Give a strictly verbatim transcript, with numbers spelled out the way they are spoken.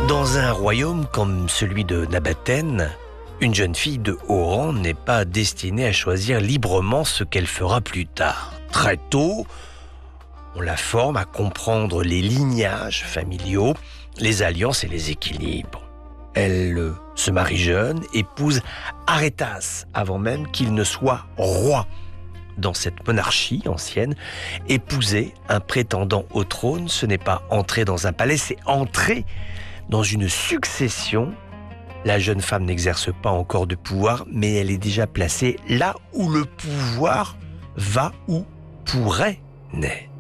Dans un royaume comme celui de Nabathène, une jeune fille de haut rang n'est pas destinée à choisir librement ce qu'elle fera plus tard. Très tôt, on la forme à comprendre les lignages familiaux, les alliances et les équilibres. Elle se marie jeune, épouse Arétas avant même qu'il ne soit roi. Dans cette monarchie ancienne, épouser un prétendant au trône, ce n'est pas entrer dans un palais, c'est entrer dans une succession. La jeune femme n'exerce pas encore de pouvoir, mais elle est déjà placée là où le pouvoir va ou pourrait naître.